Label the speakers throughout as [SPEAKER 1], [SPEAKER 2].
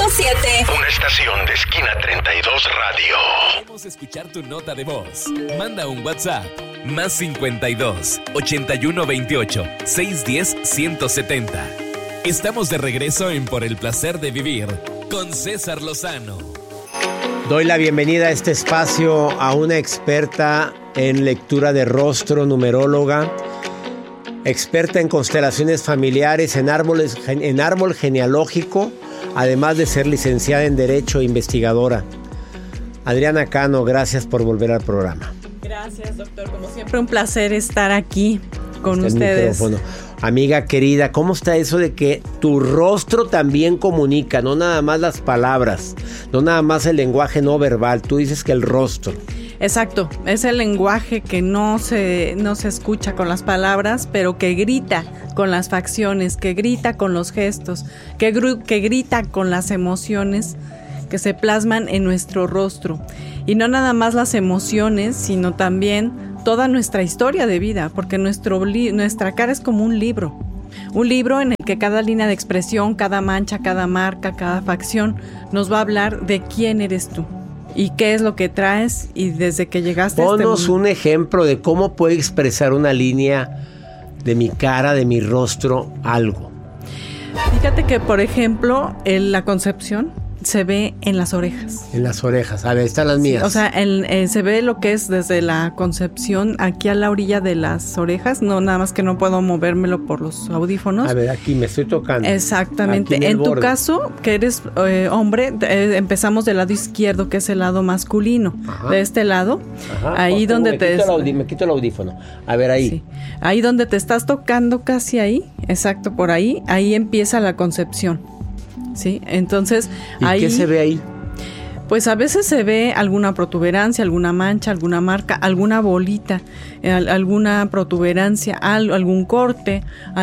[SPEAKER 1] Una estación de Esquina 32 Radio.
[SPEAKER 2] Queremos escuchar tu nota de voz. Manda un WhatsApp. Más 52 81 28 610 170. Estamos de regreso en Por el Placer de Vivir con César Lozano.
[SPEAKER 3] Doy la bienvenida a este espacio a una experta en lectura de rostro, numeróloga, experta en constelaciones familiares, en árbol genealógico, además de ser licenciada en Derecho e investigadora. Adriana Cano, gracias por volver al programa.
[SPEAKER 4] Gracias, doctor. Como siempre, un placer estar aquí con ustedes.
[SPEAKER 3] Amiga querida, ¿cómo está eso de que tu rostro también comunica? No nada más las palabras, no nada más el lenguaje no verbal. Tú dices que el rostro.
[SPEAKER 4] Exacto, es el lenguaje que no se escucha con las palabras, pero que grita con las facciones, que grita con los gestos, que grita con las emociones que se plasman en nuestro rostro. Y no nada más las emociones, sino también toda nuestra historia de vida, porque nuestra cara es como un libro en el que cada línea de expresión, cada mancha, cada marca, cada facción nos va a hablar de quién eres tú y qué es lo que traes y desde que llegaste a este mundo.
[SPEAKER 3] Ponos un ejemplo de cómo puede expresar una línea de mi cara, de mi rostro, algo.
[SPEAKER 4] Fíjate que, por ejemplo, la concepción se ve en las orejas.
[SPEAKER 3] En las orejas, a ver, están las mías.
[SPEAKER 4] Sí, o sea, se ve lo que es desde la concepción aquí a la orilla de las orejas, no nada más que no puedo movérmelo por los audífonos.
[SPEAKER 3] A ver, aquí me estoy tocando.
[SPEAKER 4] Exactamente. En tu caso, que eres hombre, empezamos del lado izquierdo, que es el lado masculino. Ajá. De este lado, ajá, ahí donde
[SPEAKER 3] me quito el audífono. A ver, ahí.
[SPEAKER 4] Sí. Ahí donde te estás tocando, casi ahí, exacto, por ahí empieza la concepción. Sí, entonces
[SPEAKER 3] ¿Y qué se ve ahí?
[SPEAKER 4] Pues a veces se ve alguna protuberancia, alguna mancha, alguna marca, alguna bolita, alguna protuberancia, algún corte,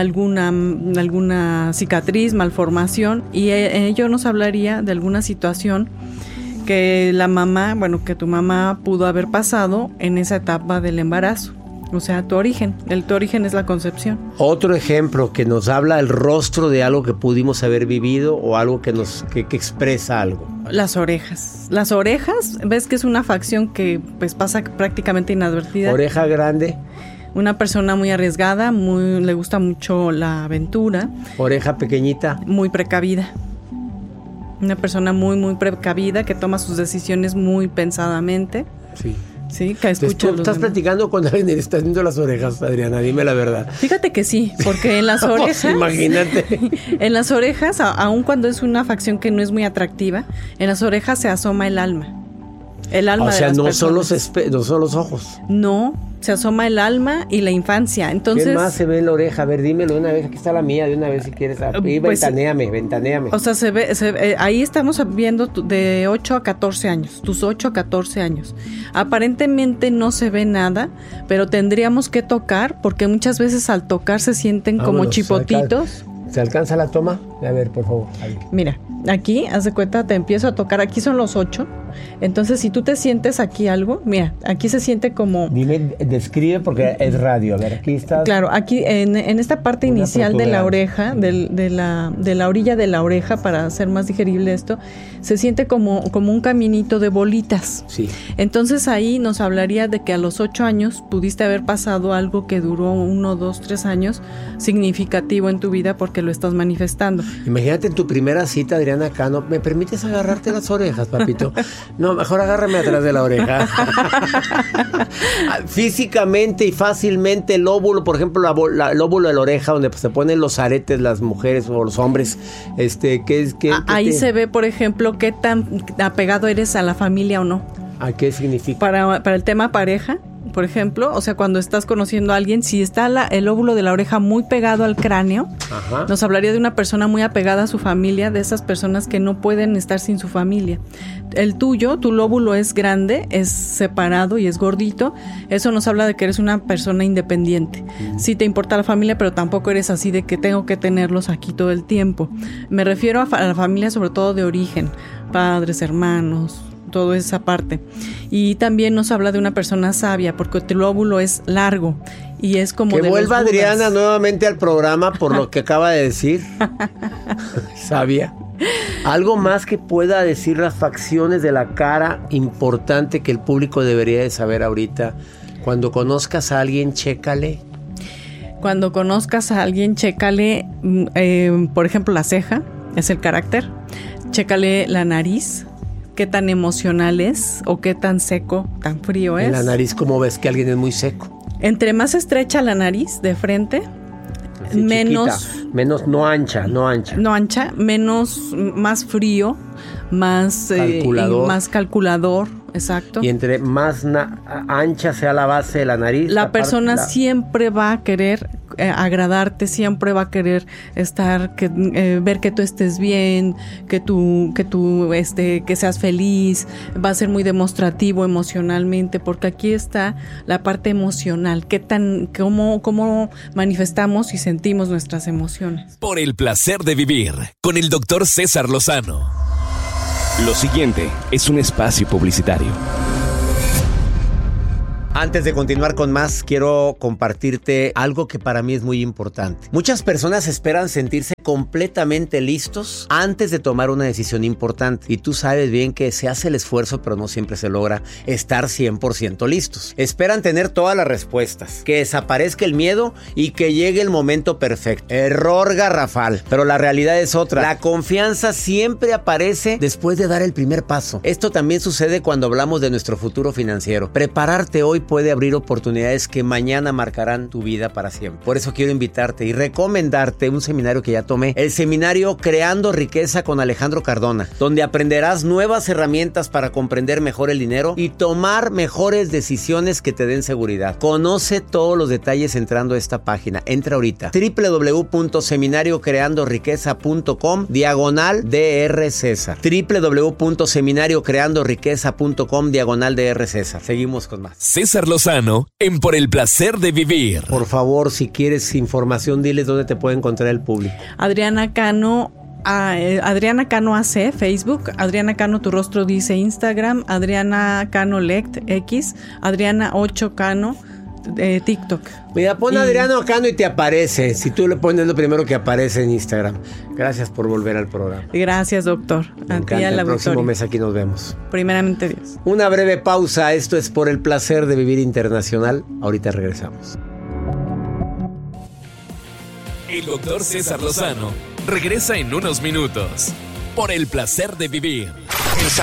[SPEAKER 4] alguna cicatriz, malformación, y ello nos hablaría de alguna situación que que tu mamá pudo haber pasado en esa etapa del embarazo. O sea, tu origen es la concepción.
[SPEAKER 3] Otro ejemplo que nos habla el rostro de algo que pudimos haber vivido o algo que expresa algo.
[SPEAKER 4] Las orejas. Las orejas, ves que es una facción que pues pasa prácticamente inadvertida.
[SPEAKER 3] Oreja grande.
[SPEAKER 4] Una persona muy arriesgada, le gusta mucho la aventura.
[SPEAKER 3] Oreja pequeñita.
[SPEAKER 4] Muy precavida. Una persona muy, muy precavida que toma sus decisiones muy pensadamente.
[SPEAKER 3] Sí.
[SPEAKER 4] Sí, que escucha.
[SPEAKER 3] ¿Estás platicando con alguien y le estás viendo las orejas, Adriana? Dime la verdad.
[SPEAKER 4] Fíjate que sí, porque en las orejas...
[SPEAKER 3] Imagínate.
[SPEAKER 4] En las orejas, aun cuando es una facción que no es muy atractiva, en las orejas se asoma el alma. El alma de las personas.
[SPEAKER 3] O sea, no son los ojos.
[SPEAKER 4] No, se asoma el alma y la infancia. Entonces,
[SPEAKER 3] ¿qué más se ve en la oreja? A ver, dímelo de una vez. Aquí está la mía, de una vez si quieres. Pues, ventanéame.
[SPEAKER 4] O sea, se ve, ahí estamos viendo de 8 a 14 años, tus 8 a 14 años. Aparentemente no se ve nada, pero tendríamos que tocar, porque muchas veces al tocar se sienten como chipotitos.
[SPEAKER 3] ¿Se alcanza la toma? A ver, por favor. Ahí.
[SPEAKER 4] Mira, aquí, haz de cuenta, te empiezo a tocar. Aquí son los 8. Entonces, si tú te sientes aquí algo, mira, aquí se siente como...
[SPEAKER 3] Dime, describe porque es radio. A ver, aquí está...
[SPEAKER 4] Claro, aquí en esta parte inicial de la oreja, de la orilla de la oreja, para hacer más digerible esto, se siente como un caminito de bolitas.
[SPEAKER 3] Sí.
[SPEAKER 4] Entonces, ahí nos hablaría de que a los 8 años pudiste haber pasado algo que duró 1, 2, 3 años significativo en tu vida porque lo estás manifestando.
[SPEAKER 3] Imagínate en tu primera cita, Adriana Cano, ¿me permites agarrarte las orejas, papito? No, mejor agárrame atrás de la oreja. Físicamente y fácilmente el óvulo, por ejemplo, el óvulo de la oreja, donde se ponen los aretes las mujeres o los hombres,
[SPEAKER 4] ahí se ve, por ejemplo, qué tan apegado eres a la familia o no.
[SPEAKER 3] ¿A qué significa?
[SPEAKER 4] Para el tema pareja, por ejemplo, o sea, cuando estás conociendo a alguien, si está el óvulo de la oreja muy pegado al cráneo, ajá, nos hablaría de una persona muy apegada a su familia, de esas personas que no pueden estar sin su familia. El tuyo, tu lóbulo es grande, es separado y es gordito. Eso nos habla de que eres una persona independiente. Sí te importa la familia, pero tampoco eres así de que tengo que tenerlos aquí todo el tiempo. Me refiero a la familia sobre todo de origen, padres, hermanos, toda esa parte. Y también nos habla de una persona sabia, porque tu lóbulo es largo y es como
[SPEAKER 3] que
[SPEAKER 4] de
[SPEAKER 3] vuelva
[SPEAKER 4] los Budas.
[SPEAKER 3] Adriana nuevamente al programa por lo que acaba de decir. Sabia. Algo más que pueda decir las facciones de la cara importante que el público debería de saber ahorita. Cuando conozcas a alguien, chécale.
[SPEAKER 4] Cuando conozcas a alguien, chécale, por ejemplo, la ceja, es el carácter. Chécale la nariz, qué tan emocional es o qué tan seco, tan frío es.
[SPEAKER 3] En la nariz, ¿cómo ves que alguien es muy seco?
[SPEAKER 4] Entre más estrecha la nariz de frente,
[SPEAKER 3] así
[SPEAKER 4] menos...
[SPEAKER 3] Chiquita, menos, no ancha.
[SPEAKER 4] Más frío, más calculador, exacto.
[SPEAKER 3] Y entre más ancha sea la base de la nariz,
[SPEAKER 4] la persona siempre va a querer agradarte, siempre va a querer ver que tú estés bien, que seas feliz, va a ser muy demostrativo emocionalmente, porque aquí está la parte emocional, cómo manifestamos y sentimos nuestras emociones.
[SPEAKER 2] Por el placer de vivir, con el Dr. César Lozano. Lo siguiente es un espacio publicitario.
[SPEAKER 3] Antes de continuar con más, quiero compartirte algo que para mí es muy importante. Muchas personas esperan sentirse completamente listos antes de tomar una decisión importante. Y tú sabes bien que se hace el esfuerzo, pero no siempre se logra estar 100% listos. Esperan tener todas las respuestas, que desaparezca el miedo y que llegue el momento perfecto. Error garrafal. Pero la realidad es otra. La confianza siempre aparece después de dar el primer paso. Esto también sucede cuando hablamos de nuestro futuro financiero. Prepararte hoy puede abrir oportunidades que mañana marcarán tu vida para siempre. Por eso quiero invitarte y recomendarte un seminario que ya tomé, el seminario Creando Riqueza con Alejandro Cardona, donde aprenderás nuevas herramientas para comprender mejor el dinero y tomar mejores decisiones que te den seguridad. Conoce todos los detalles entrando a esta página. Entra ahorita, www.seminariocreandoriqueza.com/Dr. César, www.seminariocreandoriqueza.com/Dr. César. Seguimos con más.
[SPEAKER 2] César Lozano en Por el Placer de Vivir.
[SPEAKER 3] Por favor, si quieres información, diles dónde te puede encontrar el público.
[SPEAKER 4] Adriana Cano AC, Facebook, Adriana Cano Tu Rostro Dice, Instagram, Adriana Cano Lect, X, Adriana 8 Cano, TikTok.
[SPEAKER 3] Mira, pon Adriana Cano y te aparece. Si tú le pones lo primero que aparece en Instagram. Gracias por volver al programa.
[SPEAKER 4] Gracias, doctor.
[SPEAKER 3] Me encanta. El próximo mes aquí nos vemos.
[SPEAKER 4] Primeramente Dios.
[SPEAKER 3] Una breve pausa. Esto es Por el Placer de Vivir Internacional. Ahorita regresamos.
[SPEAKER 2] El doctor César Lozano regresa en unos minutos. Por el Placer de Vivir.
[SPEAKER 1] Esa